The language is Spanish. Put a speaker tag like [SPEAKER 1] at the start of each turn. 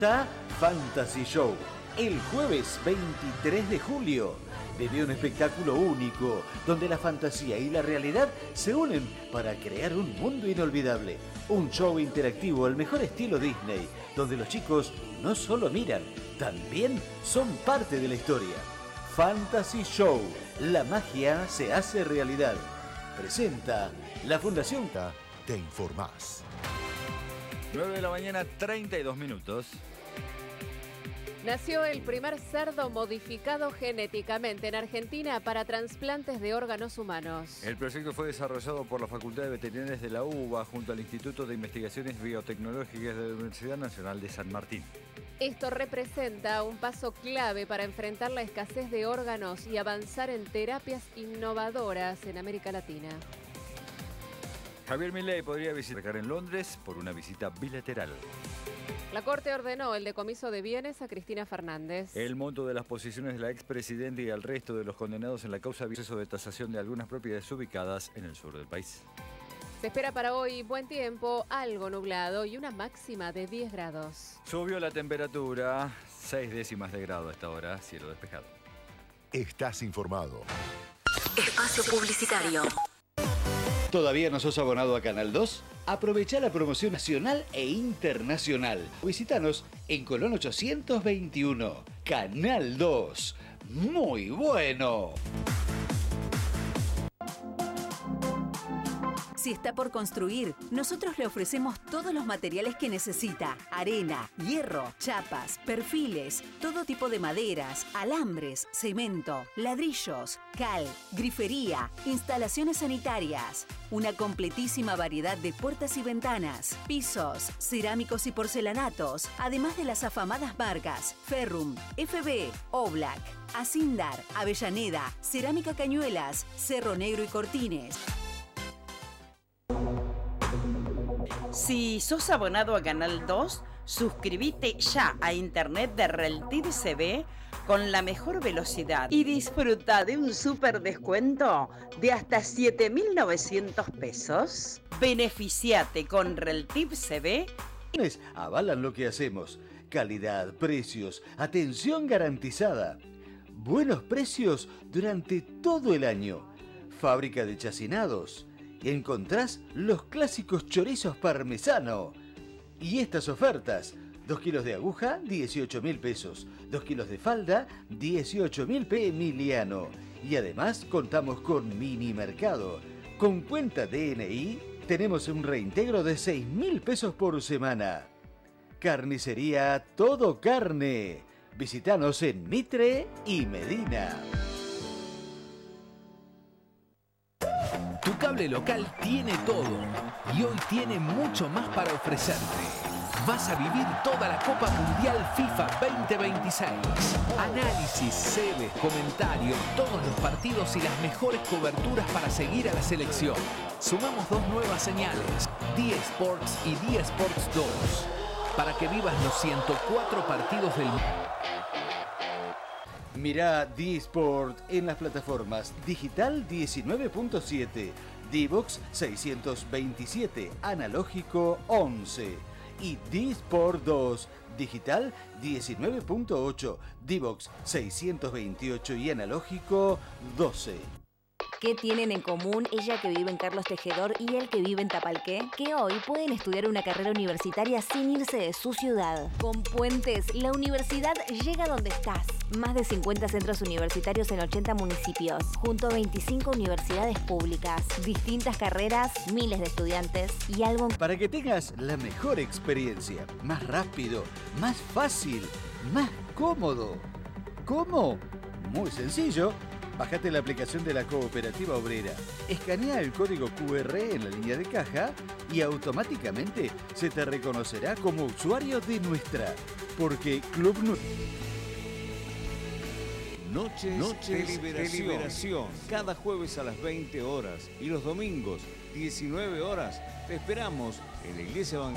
[SPEAKER 1] Está Fantasy Show. El jueves 23 de julio vive un espectáculo único donde la fantasía y la realidad se unen para crear un mundo inolvidable. Un show interactivo al mejor estilo Disney, donde los chicos no solo miran, también son parte de la historia. Fantasy Show. La magia se hace realidad. Presenta la Fundación.
[SPEAKER 2] Te informás.
[SPEAKER 3] 9 de la mañana, 32 minutos.
[SPEAKER 4] Nació el primer cerdo modificado genéticamente en Argentina para trasplantes de órganos humanos.
[SPEAKER 3] El proyecto fue desarrollado por la Facultad de Veterinarias de la UBA junto al Instituto de Investigaciones Biotecnológicas de la Universidad Nacional de San Martín.
[SPEAKER 4] Esto representa un paso clave para enfrentar la escasez de órganos y avanzar en terapias innovadoras en América Latina.
[SPEAKER 3] Javier Milei podría visitar en Londres por una visita bilateral.
[SPEAKER 4] La Corte ordenó el decomiso de bienes a Cristina Fernández.
[SPEAKER 3] El monto de las posiciones de la expresidenta y al resto de los condenados en la causa proceso de tasación de algunas propiedades ubicadas en el sur del país.
[SPEAKER 4] Se espera para hoy buen tiempo, algo nublado y una máxima de 10 grados.
[SPEAKER 3] Subió la temperatura, 6 décimas de grado a esta hora, cielo despejado.
[SPEAKER 2] Estás informado.
[SPEAKER 5] Espacio publicitario.
[SPEAKER 1] ¿Todavía no sos abonado a Canal 2? Aprovecha la promoción nacional e internacional. Visítanos en Colón 821. Canal 2. Muy bueno.
[SPEAKER 5] Si está por construir, nosotros le ofrecemos todos los materiales que necesita. Arena, hierro, chapas, perfiles, todo tipo de maderas, alambres, cemento, ladrillos, cal, grifería, instalaciones sanitarias. Una completísima variedad de puertas y ventanas, pisos, cerámicos y porcelanatos, además de las afamadas marcas Ferrum, FB, Oblak, Asindar, Avellaneda, Cerámica Cañuelas, Cerro Negro y Cortines.
[SPEAKER 6] Si sos abonado a Canal 2, suscríbete ya a internet de Reltiv CB con la mejor velocidad y disfruta de un súper descuento de hasta 7.900 pesos. Beneficiate con Reltiv CB.
[SPEAKER 1] Avalan lo que hacemos. Calidad, precios, atención garantizada. Buenos precios durante todo el año. Fábrica de chacinados. Encontrás los clásicos chorizos parmesano. Y estas ofertas: 2 kilos de aguja, 18.000 pesos. 2 kilos de falda, 18.000 p. Emiliano. Y además contamos con mini mercado. Con cuenta DNI tenemos un reintegro de 6.000 pesos por semana. Carnicería Todo Carne. Visítanos en Mitre y Medina.
[SPEAKER 7] Tu cable local tiene todo y hoy tiene mucho más para ofrecerte. Vas a vivir toda la Copa Mundial FIFA 2026. Análisis, sedes, comentarios, todos los partidos y las mejores coberturas para seguir a la selección. Sumamos 2 nuevas señales, D-Sports y D-Sports 2, para que vivas los 104 partidos del mundo.
[SPEAKER 1] Mirá D-Sport en las plataformas Digital 19.7, D-Box 627, Analógico 11 y D-Sport 2, Digital 19.8, D-Box 628 y Analógico 12.
[SPEAKER 8] ¿Qué tienen en común ella que vive en Carlos Tejedor y él que vive en Tapalqué? Que hoy pueden estudiar una carrera universitaria sin irse de su ciudad. Con Puentes, la universidad llega donde estás. Más de 50 centros universitarios en 80 municipios, junto a 25 universidades públicas. Distintas carreras, miles de estudiantes y algo...
[SPEAKER 1] Para que tengas la mejor experiencia, más rápido, más fácil, más cómodo. ¿Cómo? Muy sencillo. Bájate la aplicación de la Cooperativa Obrera, escanea el código QR en la línea de caja y automáticamente se te reconocerá como usuario de nuestra. Porque Club
[SPEAKER 9] Noches de Liberación. Cada jueves a las 20 horas y los domingos 19 horas te esperamos en la Iglesia Evangélica.